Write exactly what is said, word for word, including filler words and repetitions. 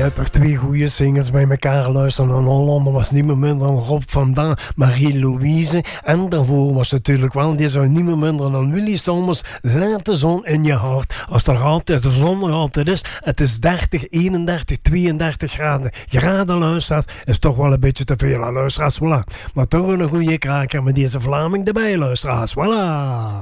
Ja, toch twee goede zingers bij elkaar luisteren. En Hollander was niet meer minder dan Rob van Dam, Marie-Louise. En daarvoor was natuurlijk wel, die zou niet meer minder dan Willy Sommers. Laat de zon in je hart. Als er altijd de zon er altijd is. Het is dertig, eenendertig, tweeëndertig graden. Graden luisteraars is toch wel een beetje te veel aan luisteraars. Voilà. Maar toch een goede kraker met deze Vlaming erbij luisteraars. Voilà.